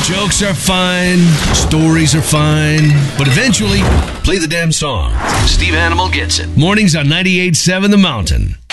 Jokes are fine, stories are fine, but eventually, play the damn song. Steve Animal gets it. Mornings on 98.7 The Mountain.